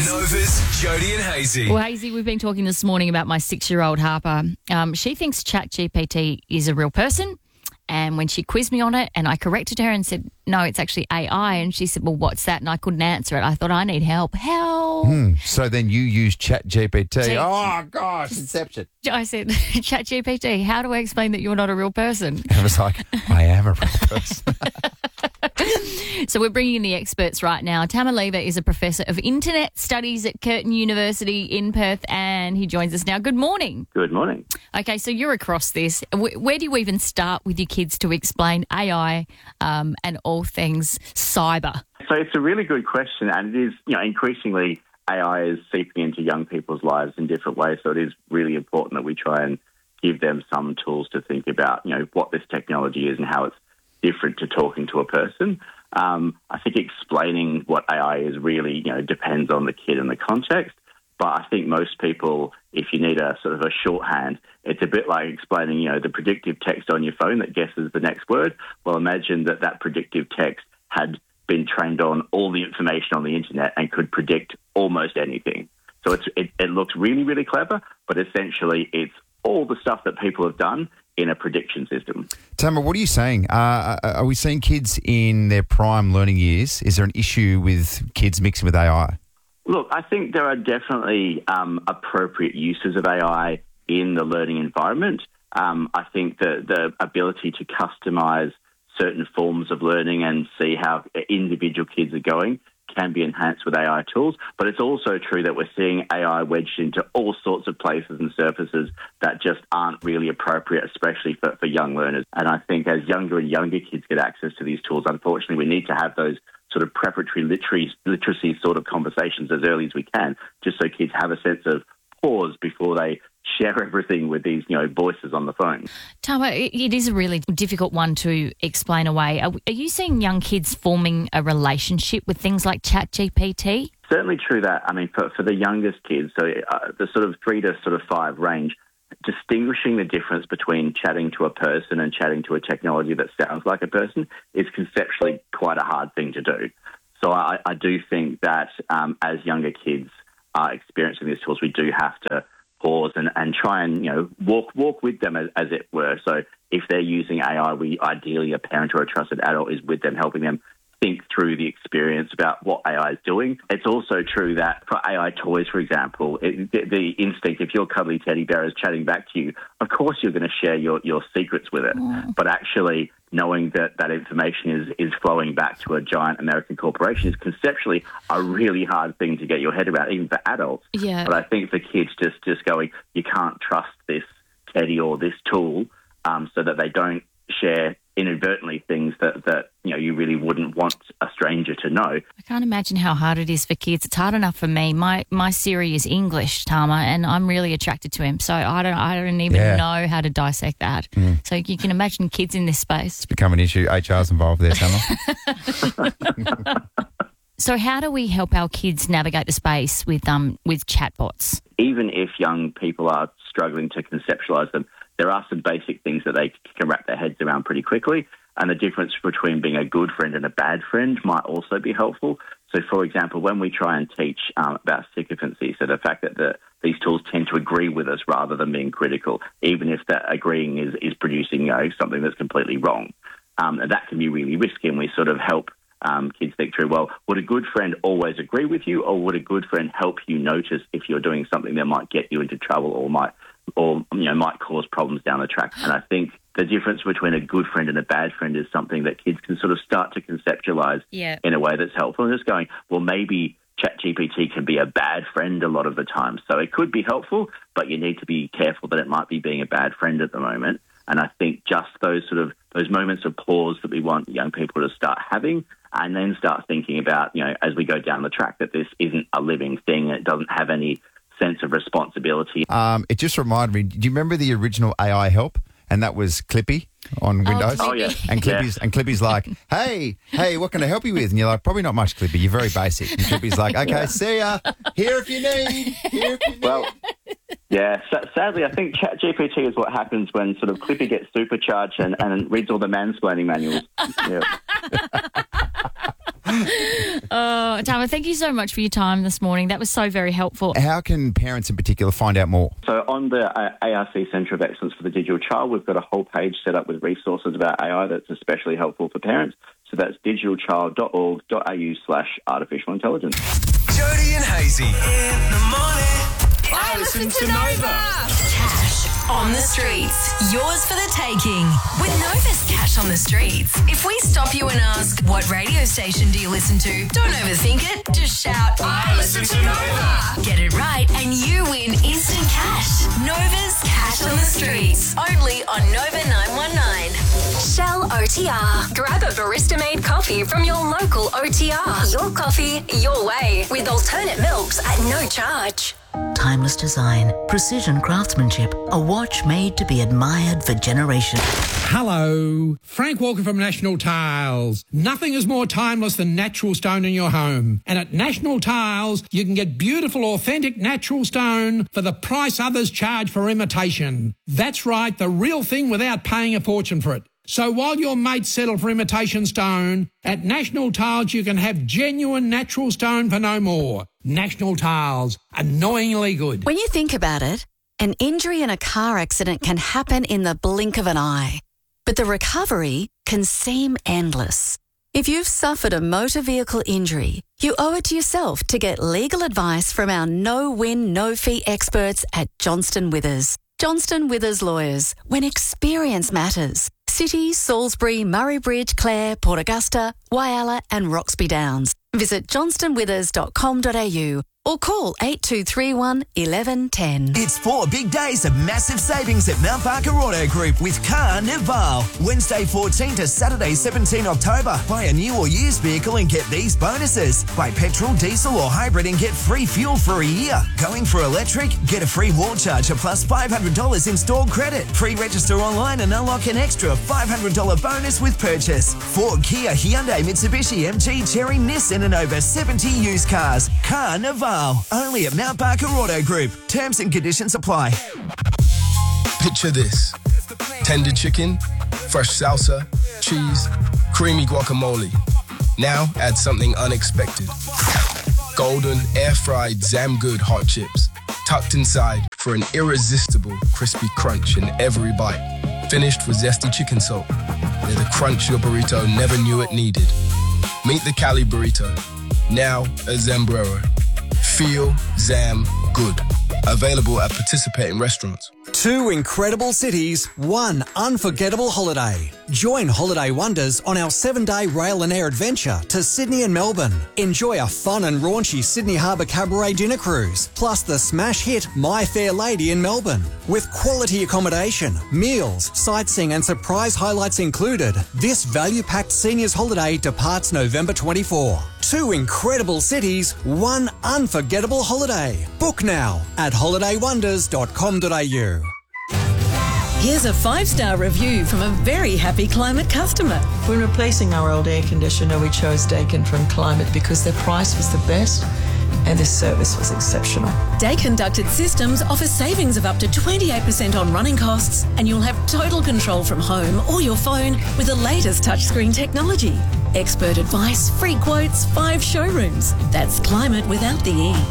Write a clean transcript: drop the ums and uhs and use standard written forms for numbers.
Nova's Jody and Hazy. Well, Hazy, we've been talking this morning about my 6-year-old Harper. She thinks ChatGPT is a real person. And when she quizzed me on it and I corrected her and said, no, it's actually AI. And she said, well, what's that? And I couldn't answer it. I thought, I need help. Help. So then you use ChatGPT. Gee. Oh, gosh, Inception. I said, ChatGPT, how do I explain that you're not a real person? I was like, I am a real person. So we're bringing in the experts right now. Tamer Lever is a professor of internet studies at Curtin University in Perth, and he joins us now. Good morning. Good morning. Okay, so you're across this. Where do you even start with your kids to explain AI and all things cyber? So it's a really good question, and it is, increasingly AI is seeping into young people's lives in different ways. So it is really important that we try and give them some tools to think about, what this technology is and how it's different to talking to a person. I think explaining what AI is really, depends on the kid and the context. But I think most people, if you need a sort of a shorthand, it's a bit like explaining, the predictive text on your phone that guesses the next word. Well, imagine that predictive text had been trained on all the information on the internet and could predict almost anything. So it looks really, really clever, but essentially it's all the stuff that people have done in a prediction system. Tamer, what are you saying? Are we seeing kids in their prime learning years? Is there an issue with kids mixing with AI? Look, I think there are definitely appropriate uses of AI in the learning environment. I think the ability to customize certain forms of learning and see how individual kids are going can be enhanced with AI tools. But it's also true that we're seeing AI wedged into all sorts of places and surfaces that just aren't really appropriate, especially for young learners. And I think as younger and younger kids get access to these tools, unfortunately, we need to have those sort of preparatory literacy sort of conversations as early as we can, just so kids have a sense of pause before they share everything with these, voices on the phone. Tamer, it is a really difficult one to explain away. Are you seeing young kids forming a relationship with things like ChatGPT? Certainly true that. I mean, for the youngest kids, so the sort of 3 to sort of 5 range, distinguishing the difference between chatting to a person and chatting to a technology that sounds like a person is conceptually quite a hard thing to do. So I do think that as younger kids are experiencing these tools, we do have to pause and try and, walk with them as it were. So if they're using AI, ideally a parent or a trusted adult is with them, helping them think through the experience about what AI is doing. It's also true that for AI toys, for example, the instinct, if your cuddly teddy bear is chatting back to you, of course you're going to share your secrets with it. But actually knowing that information is flowing back to a giant American corporation is conceptually a really hard thing to get your head around, even for adults. Yeah. But I think for kids just going, you can't trust this teddy or this tool so that they don't share inadvertently things that you really wouldn't want a stranger to know. I can't imagine how hard it is for kids. It's hard enough for me. My Siri is English, Tamer, and I'm really attracted to him. So I don't even know how to dissect that. So you can imagine kids in this space. It's become an issue. HR's involved there, Tamer. So how do we help our kids navigate the space with chatbots? Even if young people are struggling to conceptualise them, there are some basic things that they can wrap their heads around pretty quickly. And the difference between being a good friend and a bad friend might also be helpful. So, for example, when we try and teach about sycophancy, so the fact that these tools tend to agree with us rather than being critical, even if that agreeing is producing something that's completely wrong. And that can be really risky, and we sort of help kids think through, well, would a good friend always agree with you, or would a good friend help you notice if you're doing something that might get you into trouble or might cause problems down the track? And I think the difference between a good friend and a bad friend is something that kids can sort of start to conceptualize in a way that's helpful. And just going, well, maybe ChatGPT can be a bad friend a lot of the time. So it could be helpful, but you need to be careful that it might be being a bad friend at the moment. And I think just those moments of pause that we want young people to start having, and then start thinking about, as we go down the track, that this isn't a living thing. It doesn't have any sense of responsibility. It just reminded me, do you remember the original AI help? And that was Clippy on Windows. Oh, yeah. And Clippy's like, hey, what can I help you with? And you're like, probably not much, Clippy. You're very basic. And Clippy's like, okay, see ya. Here if you need. Well, yeah, sadly, I think ChatGPT is what happens when sort of Clippy gets supercharged and reads all the mansplaining manuals. Yeah. Tama, thank you so much for your time this morning. That was so very helpful. How can parents in particular find out more? So on the ARC Centre of Excellence for the Digital Child, we've got a whole page set up with resources about AI that's especially helpful for parents. So that's digitalchild.org.au/artificial intelligence. Jody and Hazy. In the morning. I listen to Nova. Cash on the streets. Yours for the taking. With Nova's Cash on the Streets. If we stop you and ask, what radio station do you listen to? Don't overthink it. Just shout, I listen to Nova. Get it right and you win instant cash. Nova's Cash on the Streets. Only on Nova 919. Shell OTR. Grab a barista-made coffee from your local OTR. Your coffee, your way. With alternate milks at no charge. Timeless design, precision craftsmanship, a watch made to be admired for generations. Hello, Frank Walker from National Tiles. Nothing is more timeless than natural stone in your home. And at National Tiles, you can get beautiful, authentic natural stone for the price others charge for imitation. That's right, the real thing without paying a fortune for it. So while your mates settle for imitation stone, at National Tiles you can have genuine natural stone for no more. National Tiles, annoyingly good. When you think about it, an injury in a car accident can happen in the blink of an eye, but the recovery can seem endless. If you've suffered a motor vehicle injury, you owe it to yourself to get legal advice from our no-win, no-fee experts at Johnston Withers. Johnston Withers Lawyers, when experience matters. City, Salisbury, Murray Bridge, Clare, Port Augusta, Whyalla and Roxby Downs. Visit johnstonwithers.com.au or call 8231 1110. It's 4 big days of massive savings at Mount Barker Auto Group with Carnival. Wednesday 14 to Saturday 17 October. Buy a new or used vehicle and get these bonuses. Buy petrol, diesel or hybrid and get free fuel for a year. Going for electric? Get a free wall charger plus $500 installed credit. Pre-register online and unlock an extra $500 bonus with purchase. Ford, Kia, Hyundai, Mitsubishi, MG, Chery, Nissan and over 70 used cars. Carnival. Only at Mount Barker Auto Group. Terms and conditions apply. Picture this. Tender chicken, fresh salsa, cheese, creamy guacamole. Now add something unexpected. Golden, air-fried Zamgood hot chips. Tucked inside for an irresistible crispy crunch in every bite. Finished with zesty chicken salt. They're the crunch your burrito never knew it needed. Meet the Cali Burrito. Now a Zambrero. Feel Zam Good. Available at participating restaurants. 2 incredible cities, 1 unforgettable holiday. Join Holiday Wonders on our 7-day rail and air adventure to Sydney and Melbourne. Enjoy a fun and raunchy Sydney Harbour Cabaret dinner cruise, plus the smash hit My Fair Lady in Melbourne. With quality accommodation, meals, sightseeing and surprise highlights included, this value-packed seniors holiday departs November 24. 2 incredible cities, 1 unforgettable holiday. Book now at holidaywonders.com.au. Here's a 5-star review from a very happy Climate customer. When replacing our old air conditioner, we chose Dakin from Climate because their price was the best and their service was exceptional. Dakin Ducted Systems offers savings of up to 28% on running costs, and you'll have total control from home or your phone with the latest touchscreen technology. Expert advice, free quotes, 5 showrooms. That's Climate without the E.